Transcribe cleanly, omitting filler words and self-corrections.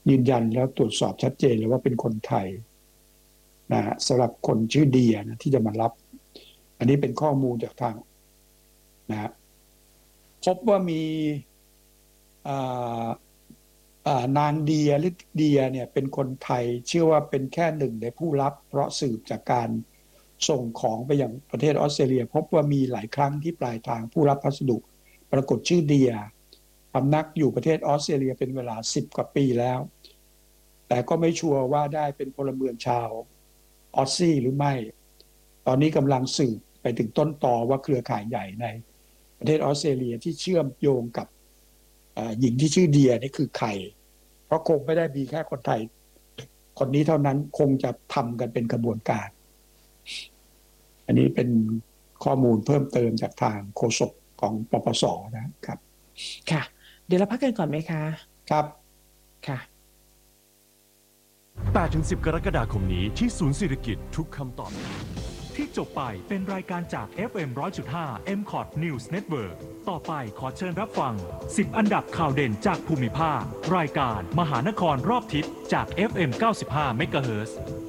ยืนยันแล้วตรวจสอบชัดเจนเลยว่าเป็นคนไทยนะสำหรับคนชื่อเดียนะที่จะมารับอันนี้เป็นข้อมูลจากทางนะพบว่ามีอ่านางเดียหรือเดียเนี่ยเป็นคนไทยเชื่อว่าเป็นแค่หนึ่งในผู้รับเพราะสืบจากการส่งของไปยังประเทศออสเตรเลียพบว่ามีหลายครั้งที่ปลายทางผู้รับพัสดุปรากฏชื่อเดียพำนักอยู่ประเทศออสเตรเลียเป็นเวลา10 กว่าปีแล้วแต่ก็ไม่ชัวร์ว่าได้เป็นพลเมืองชาวออสซี่หรือไม่ตอนนี้กำลังสืบไปถึงต้นตอว่าเครือข่ายใหญ่ในประเทศออสเตรเลียที่เชื่อมโยงกับหญิงที่ชื่อเดียนี่คือใครเพราะคงไม่ได้มีแค่คนไทยคนนี้เท่านั้นคงจะทำกันเป็นกระบวนการอันนี้เป็นข้อมูลเพิ่มเติมจากทางโฆษกของปปสนะครับค่ะเดี๋ยวเราพักกันก่อนไหมคะครับค่ะ 8-10 กรกฎาคมนี้ที่ศูนย์เศรษฐกิจทุกคำตอบที่จบไปเป็นรายการจาก FM 100.5 MCOT News Network ต่อไปขอเชิญรับฟัง 10 อันดับข่าวเด่นจากภูมิภาครายการมหานครรอบทิศจาก FM 95 MHz